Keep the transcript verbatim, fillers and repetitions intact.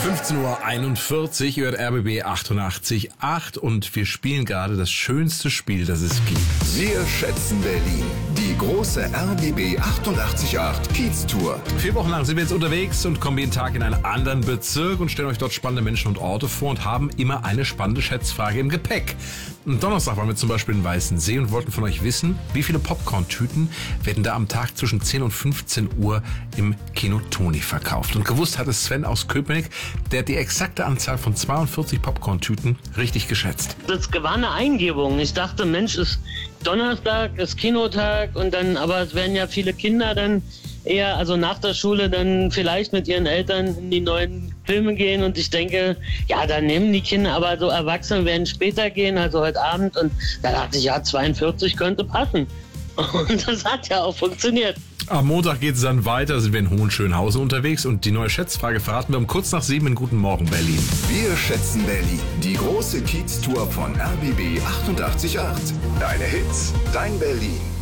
fünfzehn Uhr einundvierzig, ihr hört R B B achtundachtzig Komma acht und wir spielen gerade das schönste Spiel, das es gibt. Wir schätzen Berlin. Die große R B B achtundachtzig Komma acht Kiez-Tour. Vier Wochen lang sind wir jetzt unterwegs und kommen jeden Tag in einen anderen Bezirk und stellen euch dort spannende Menschen und Orte vor und haben immer eine spannende Schätzfrage im Gepäck. Am Donnerstag waren wir zum Beispiel in Weißensee und wollten von euch wissen, wie viele Popcorn-Tüten werden da am Tag zwischen zehn und fünfzehn Uhr im Kino Toni verkauft. Und gewusst hat es Sven aus Köpenick, der hat die exakte Anzahl von zweiundvierzig Popcorn-Tüten richtig geschätzt. Das war eine Eingebung. Ich dachte, Mensch, ist Donnerstag, ist Kinotag und dann, aber es werden ja viele Kinder dann eher, also nach der Schule dann vielleicht mit ihren Eltern in die neuen Filme gehen und ich denke, ja, dann nehmen die Kinder, aber so Erwachsene werden später gehen, also heute Abend und da dachte ich, ja, zweiundvierzig könnte passen. Und das hat ja auch funktioniert. Am Montag geht es dann weiter, sind wir in Hohenschönhausen unterwegs und die neue Schätzfrage verraten wir um kurz nach sieben in Guten Morgen Berlin. Wir schätzen Berlin. Die große Kiez-Tour von R B B achtundachtzig Komma acht. Deine Hits, dein Berlin.